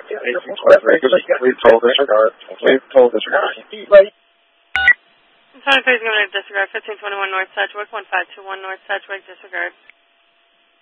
We've told disregard. We've told disregard. I'm sorry, please give me a disregard. 1521 North Sedgwick, 1521 North Sedgwick, disregard.